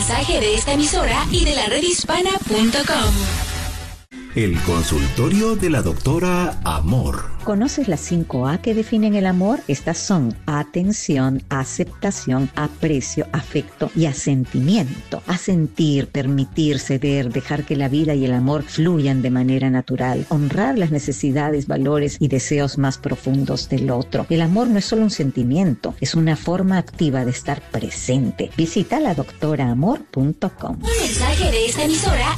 mensaje de esta emisora y de la redhispana.com. El consultorio de la doctora Amor. ¿Conoces las 5A que definen el amor? Estas son atención, aceptación, aprecio, afecto y asentimiento. Asentir, permitir, ceder, dejar que la vida y el amor fluyan de manera natural. Honrar las necesidades, valores y deseos más profundos del otro. El amor no es solo un sentimiento, es una forma activa de estar presente. Visita la doctoraamor.com. Un mensaje de esta emisora